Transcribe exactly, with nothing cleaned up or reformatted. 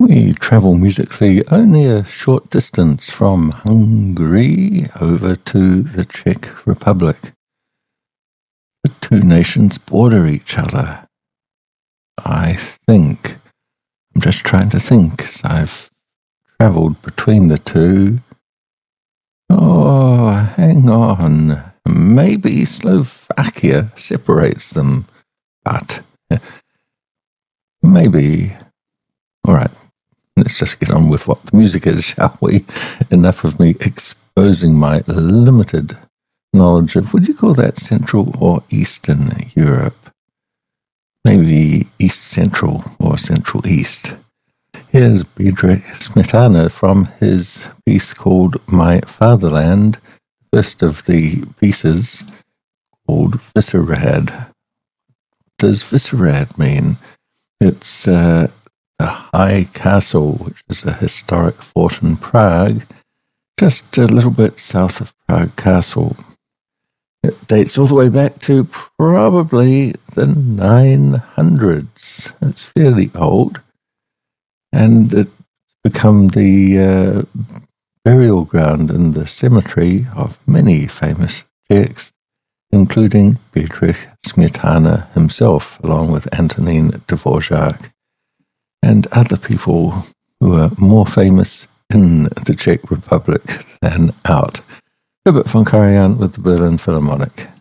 We travel musically only a short distance from Hungary over to the Czech Republic. The two nations border each other. I think, I'm just trying to think, as I've travelled between the two. Oh, hang on. Maybe Slovakia separates them, but maybe. All right, let's just get on with what the music is, shall we? Enough of me exposing my limited knowledge of, would you call that Central or Eastern Europe? Maybe East Central or Central East. Here's Bedřich Smetana from his piece called My Fatherland, first of the pieces called Vyšehrad. What does Vyšehrad mean? It's uh, the High Castle, which is a historic fort in Prague, just a little bit south of Prague Castle. It dates all the way back to probably the nine hundreds. It's fairly old. And it's become the uh, burial ground in the cemetery of many famous Czechs, including Bedřich Smetana himself, along with Antonín Dvořák, and other people who are more famous in the Czech Republic than out. Herbert von Karajan with the Berlin Philharmonic.